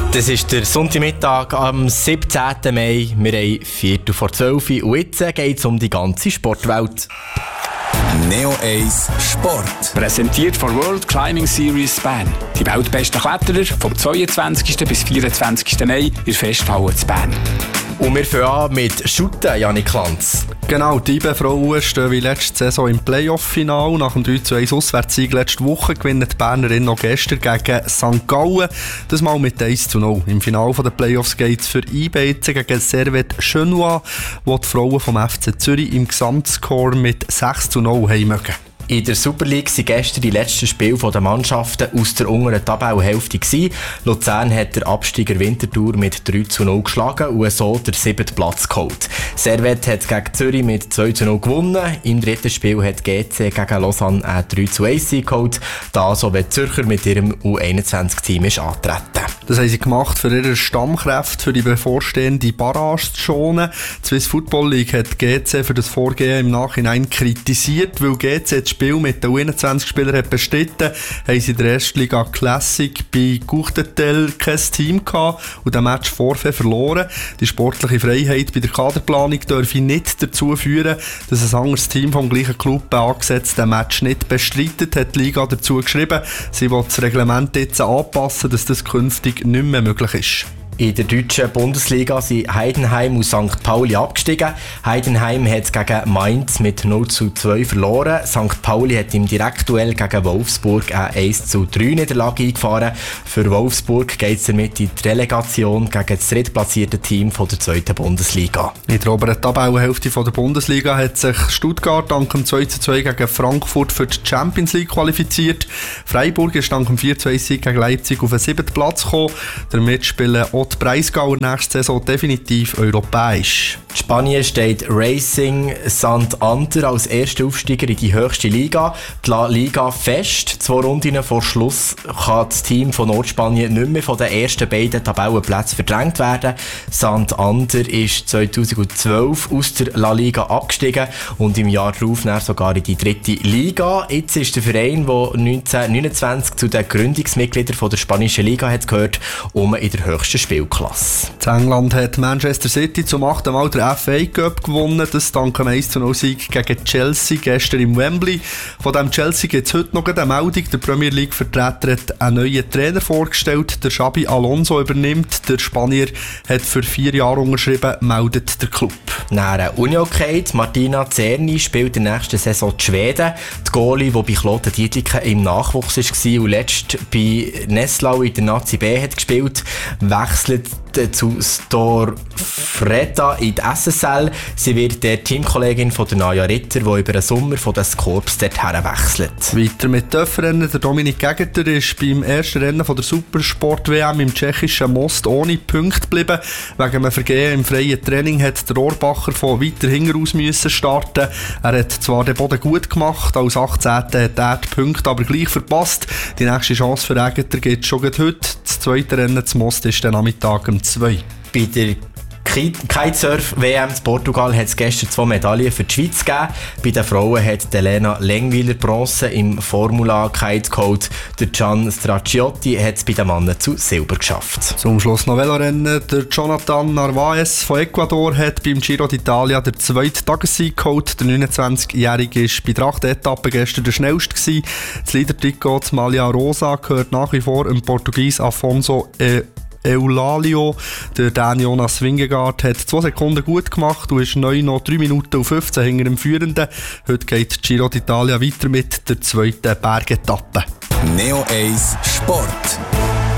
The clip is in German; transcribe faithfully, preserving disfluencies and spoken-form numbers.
Das ist der Sonntagmittag am siebzehnten Mai. Wir haben Viertel vor zwölf und jetzt geht es um die ganze Sportwelt. Neo eins Sport. Präsentiert von World Climbing Series Bern. Die weltbesten Kletterer vom zweiundzwanzigsten bis vierundzwanzigsten Mai in der Festhalle zu Bern. Und wir fangen an mit Shooten, Janik Lanz. Genau, die I B E-Frauen stehen wie letzte Saison im Playoff-Final. Nach dem drei zu eins Auswärtssieg letzte Woche gewinnen die Bernerinnen noch gestern gegen Sankt Gallen. Das mal mit eins zu null. Im Finale der Playoffs geht es für I B jetzt gegen Servette Chenois, wo die Frauen vom F C Zürich im Gesamtscore mit sechs zu null haben mögen. In der Super League waren gestern die letzten Spiele der Mannschaften aus der unteren Tabellenhälfte. Luzern hat der Absteiger Winterthur mit drei zu null geschlagen und so den siebten Platz geholt. Servette hat gegen Zürich mit zwei zu null gewonnen. Im dritten Spiel hat G C gegen Lausanne einen drei zu eins geholt, da so wie Zürcher mit ihrem U einundzwanzig-Team ist antreten. Das haben sie gemacht, für ihre Stammkräfte für die bevorstehende Barrage zu schonen. Die Swiss Football League hat G C für das Vorgehen im Nachhinein kritisiert, weil G C das Spiel mit den U einundzwanzig Spielern hat bestritten, haben sie in der Erstliga Classic bei Courtetel kein Team gehabt und den Match Forfait verloren. Die sportliche Freiheit bei der Kaderplanung dürfe nicht dazu führen, dass ein anderes Team vom gleichen Club angesetzt den Match nicht bestreitet, hat die Liga dazu geschrieben. Sie will das Reglement jetzt anpassen, dass das künftig nicht mehr möglich ist. In der deutschen Bundesliga sind Heidenheim und Sankt Pauli abgestiegen. Heidenheim hat gegen Mainz mit null zu zwei verloren. Sankt Pauli hat im Direktduell gegen Wolfsburg eine eins zu drei Niederlage eingefahren. Für Wolfsburg geht es damit in die Relegation gegen das drittplatzierte Team von der zweiten Bundesliga. In der oberen Tabellenhälfte der Bundesliga hat sich Stuttgart dank dem zwei zu zwei gegen Frankfurt für die Champions League qualifiziert. Freiburg ist dank dem vier zu eins Sieg gegen Leipzig auf den siebten Platz gekommen. Damit spielen auch die Breisgauer nächste Saison definitiv europäisch. In Spanien steht Racing Santander als erster Aufsteiger in die höchste Liga. Die La Liga fest. Zwei Runden vor Schluss kann das Team von Nordspanien nicht mehr von den ersten beiden Tabellenplätzen verdrängt werden. Santander ist zweitausendzwölf aus der La Liga abgestiegen und im Jahr darauf sogar in die dritte Liga. Jetzt ist der Verein, der neunzehnhundertneunundzwanzig zu den Gründungsmitgliedern der spanischen Liga hat gehört, um in der höchsten Spielklasse. In England hat Manchester City zum achten Mal den F A Cup gewonnen, das dank dem eins zu null Sieg gegen Chelsea gestern im Wembley. Von dem Chelsea gibt es heute noch eine Meldung. Der Premier League-Vertreter hat einen neuen Trainer vorgestellt. Der Xabi Alonso übernimmt. Der Spanier hat für vier Jahre unterschrieben, meldet der Club. Nach Unihockey, Martina Zerni spielt in der nächsten Saison die Schweden. Die Goalie, die bei Kloten Dietliken im Nachwuchs war und letzt bei Neslau in der Nazi B hat gespielt, wechselt zu Storvreta in die S S L. Sie wird der Teamkollegin von der Naja Ritter, die über den Sommer von den Scorps dorthin wechselt. Weiter mit Töpferrennen. Der Dominik Gegeter ist beim ersten Rennen von der Supersport-W M im tschechischen Most ohne Punkte geblieben. Wegen einem Vergehen im freien Training hat der Rohrbacher von weiter hinten aus müssen starten. Er hat zwar den Boden gut gemacht, als achtzehnten hat er die Punkte aber gleich verpasst. Die nächste Chance für Gegeter gibt es schon heute. Das zweite Rennen zum Most ist dann am Mittag um zwei. Bei der Kitesurf-W M in Portugal hat es gestern zwei Medaillen für die Schweiz gegeben. Bei den Frauen hat Elena Lengwiler Bronze im Formula-Kite geholt. Der Gian Stracchiotti hat es bei den Männern zu Silber geschafft. Zum Schluss noch Velorennen. Der Jonathan Narvaez von Ecuador hat beim Giro d'Italia den zweiten Tagessieg geholt. Der neunundzwanzigjährige war bei der achten Etappe gestern der schnellste gewesen. Das Leader-Trikot, das Maglia Rosa, gehört nach wie vor dem Portugies Afonso e Eulalio. Der Dan Jonas Wingegaard hat zwei Sekunden gut gemacht und ist neu noch drei Minuten und fünfzehn hinter dem Führenden. Heute geht Giro d'Italia weiter mit der zweiten Bergetappe. Neo eins Sport.